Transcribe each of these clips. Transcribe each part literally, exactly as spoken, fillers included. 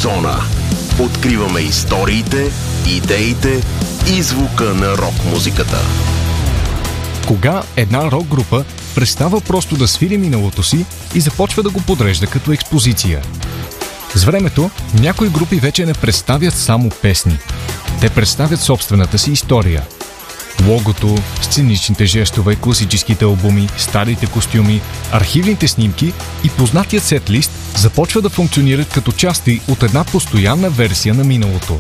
Зона. Откриваме историите, идеите и звука на рок-музиката. Кога една рок-група престава просто да свири миналото си и започва да го подрежда като експозиция? С времето някои групи вече не представят само песни. Те представят собствената си история. Логото, сценичните жестове, класическите албуми, старите костюми, архивните снимки и познатият сет-лист започва да функционират като части от една постоянна версия на миналото.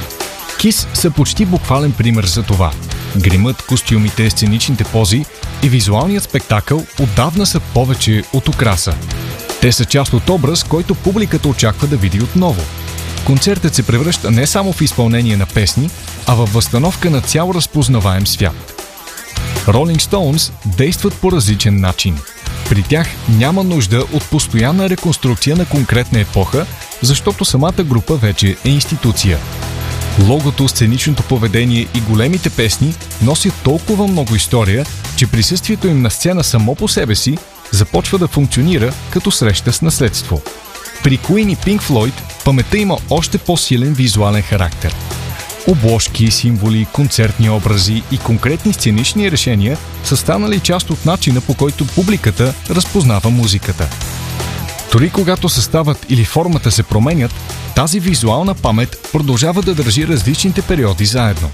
Кис са почти буквален пример за това. Гримът, костюмите, сценичните пози и визуалният спектакъл отдавна са повече от украса. Те са част от образ, който публиката очаква да види отново. Концертът се превръща не само в изпълнение на песни, а във възстановка на цял разпознаваем свят. Rolling Stones действат по различен начин. При тях няма нужда от постоянна реконструкция на конкретна епоха, защото самата група вече е институция. Логото, сценичното поведение и големите песни носят толкова много история, че присъствието им на сцена само по себе си започва да функционира като среща с наследство. При Queen и Pink Floyd паметта има още по-силен визуален характер. Обложки, символи, концертни образи и конкретни сценични решения са станали част от начина, по който публиката разпознава музиката. Дори когато съставът или формата се променят, тази визуална памет продължава да държи различните периоди заедно.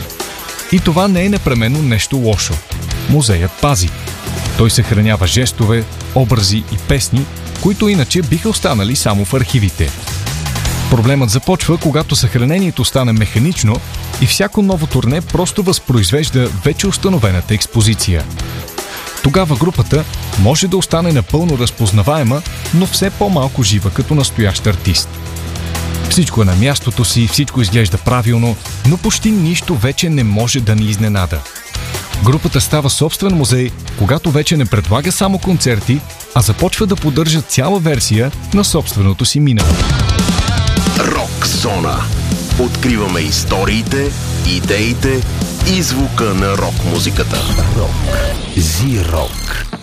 И това не е непременно нещо лошо. Музеят пази. Той съхранява жестове, образи и песни, които иначе биха останали само в архивите. Проблемът започва, когато съхранението стане механично и всяко ново турне просто възпроизвежда вече установената експозиция. Тогава групата може да остане напълно разпознаваема, но все по-малко жива като настоящ артист. Всичко е на мястото си, всичко изглежда правилно, но почти нищо вече не може да ни изненада. Групата става собствен музей, когато вече не предлага само концерти, а започва да поддържа цяла версия на собственото си минало. Рок Зона. Откриваме историите, идеите и звука на рок-музиката. Рок. Зи-рок.